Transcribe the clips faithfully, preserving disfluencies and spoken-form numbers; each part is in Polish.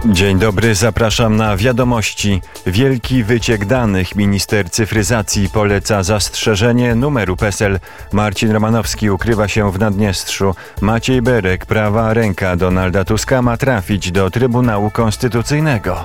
Dzień dobry, zapraszam na wiadomości. Wielki wyciek danych. Minister cyfryzacji poleca zastrzeżenie numeru PESEL. Marcin Romanowski ukrywa się w Naddniestrzu. Maciej Berek, prawa ręka Donalda Tuska, ma trafić do Trybunału Konstytucyjnego.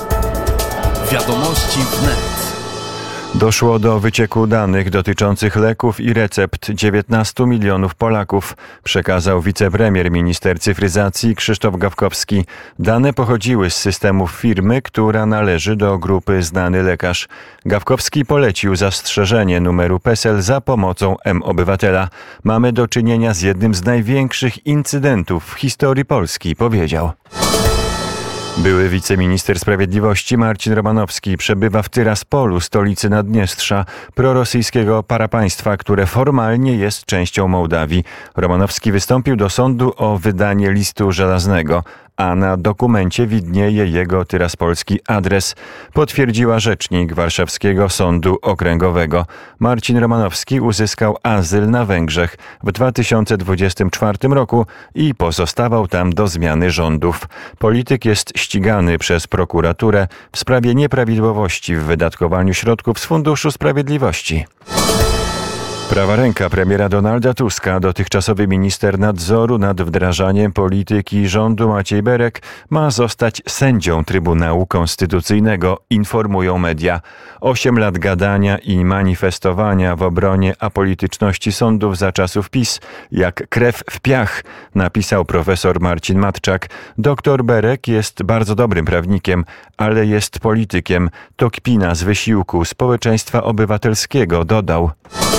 Wiadomości wnet. Doszło do wycieku danych dotyczących leków i recept dziewiętnastu milionów Polaków, przekazał wicepremier minister cyfryzacji Krzysztof Gawkowski. Dane pochodziły z systemów firmy, która należy do grupy Znany Lekarz. Gawkowski polecił zastrzeżenie numeru PESEL za pomocą M-Obywatela. Mamy do czynienia z jednym z największych incydentów w historii Polski, powiedział. Były wiceminister sprawiedliwości Marcin Romanowski przebywa w Tyraspolu, stolicy Naddniestrza, prorosyjskiego parapaństwa, które formalnie jest częścią Mołdawii. Romanowski wystąpił do sądu o wydanie listu żelaznego, a na dokumencie widnieje jego tyraspolski adres, potwierdziła rzecznik Warszawskiego Sądu Okręgowego. Marcin Romanowski uzyskał azyl na Węgrzech w dwa tysiące dwudziestym czwartym roku i pozostawał tam do zmiany rządów. Polityk jest ścigany przez prokuraturę w sprawie nieprawidłowości w wydatkowaniu środków z Funduszu Sprawiedliwości. Prawa ręka premiera Donalda Tuska, dotychczasowy minister nadzoru nad wdrażaniem polityki rządu Maciej Berek, ma zostać sędzią Trybunału Konstytucyjnego, informują media. Osiem lat gadania i manifestowania w obronie apolityczności sądów za czasów PiS, jak krew w piach, napisał profesor Marcin Matczak. Doktor Berek jest bardzo dobrym prawnikiem, ale jest politykiem. To kpina z wysiłku społeczeństwa obywatelskiego, dodał.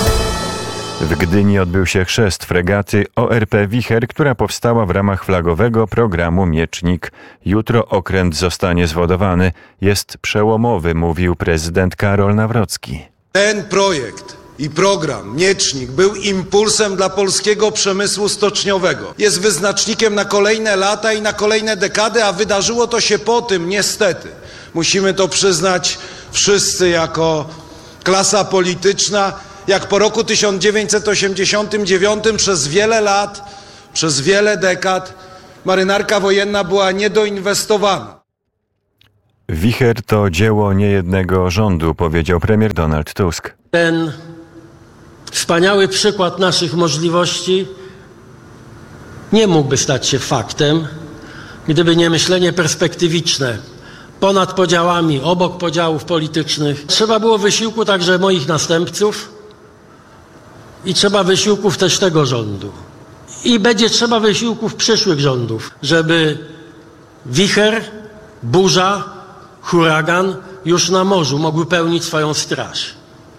W Gdyni odbył się chrzest fregaty O R P Wicher, która powstała w ramach flagowego programu Miecznik. Jutro okręt zostanie zwodowany. Jest przełomowy, mówił prezydent Karol Nawrocki. Ten projekt i program Miecznik był impulsem dla polskiego przemysłu stoczniowego. Jest wyznacznikiem na kolejne lata i na kolejne dekady, a wydarzyło to się po tym, niestety. Musimy to przyznać wszyscy jako klasa polityczna, jak po roku tysiąc dziewięćset osiemdziesiątym dziewiątym przez wiele lat, przez wiele dekad marynarka wojenna była niedoinwestowana. Wicher to dzieło niejednego rządu, powiedział premier Donald Tusk. Ten wspaniały przykład naszych możliwości nie mógłby stać się faktem, gdyby nie myślenie perspektywiczne, ponad podziałami, obok podziałów politycznych. Trzeba było wysiłku także moich następców, i trzeba wysiłków też tego rządu. I będzie trzeba wysiłków przyszłych rządów, żeby wicher, burza, huragan już na morzu mogły pełnić swoją straż.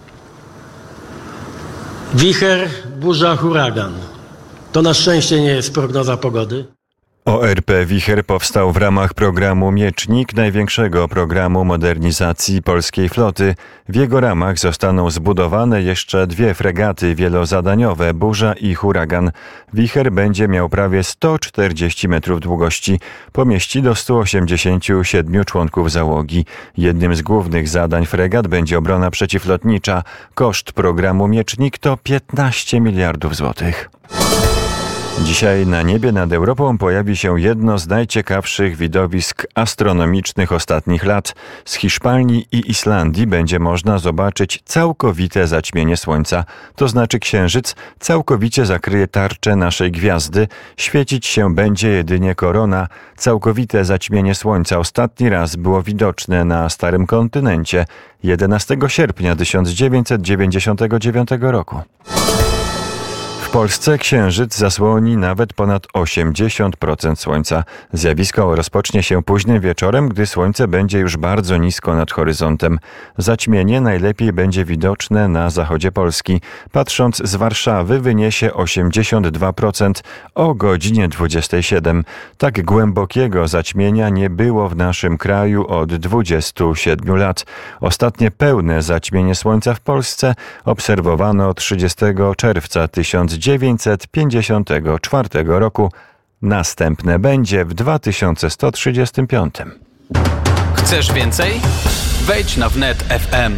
Wicher, burza, huragan. To na szczęście nie jest prognoza pogody. O R P Wicher powstał w ramach programu Miecznik, największego programu modernizacji polskiej floty. W jego ramach zostaną zbudowane jeszcze dwie fregaty wielozadaniowe, Burza i Huragan. Wicher będzie miał prawie sto czterdzieści metrów długości. Pomieści do stu osiemdziesięciu siedmiu członków załogi. Jednym z głównych zadań fregat będzie obrona przeciwlotnicza. Koszt programu Miecznik to piętnaście miliardów złotych. Dzisiaj na niebie nad Europą pojawi się jedno z najciekawszych widowisk astronomicznych ostatnich lat. Z Hiszpanii i Islandii będzie można zobaczyć całkowite zaćmienie Słońca. To znaczy Księżyc całkowicie zakryje tarczę naszej gwiazdy. Świecić się będzie jedynie korona. Całkowite zaćmienie Słońca ostatni raz było widoczne na Starym Kontynencie jedenastego sierpnia tysiąc dziewięćset dziewięćdziesiątego dziewiątego roku. W Polsce Księżyc zasłoni nawet ponad osiemdziesiąt procent Słońca. Zjawisko rozpocznie się późnym wieczorem, gdy Słońce będzie już bardzo nisko nad horyzontem. Zaćmienie najlepiej będzie widoczne na zachodzie Polski. Patrząc z Warszawy wyniesie osiemdziesiąt dwa procent o godzinie dwudziestej siódmej. Tak głębokiego zaćmienia nie było w naszym kraju od dwudziestu siedmiu lat. Ostatnie pełne zaćmienie Słońca w Polsce obserwowano trzydziestego czerwca tysiąc dziewięćset pięćdziesiątego czwartego roku. Następne będzie w dwa tysiące sto trzydziestym piątym. Chcesz więcej? Wejdź na wnet kropka f m.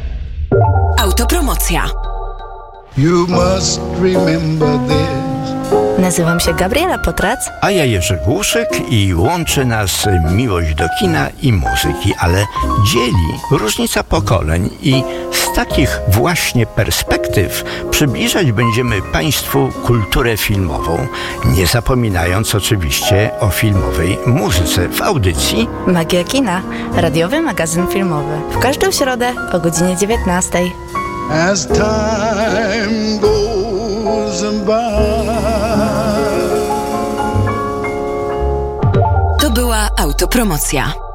Autopromocja. You must remember this. Nazywam się Gabriela Potrac. A ja Jerzy Głuszyk i łączy nas miłość do kina i muzyki, ale dzieli różnica pokoleń i z takich właśnie perspektyw przybliżać będziemy Państwu kulturę filmową, nie zapominając oczywiście o filmowej muzyce w audycji Magia Kina, radiowy magazyn filmowy. W każdą środę o godzinie dziewiętnastej. As time goes by. To była autopromocja.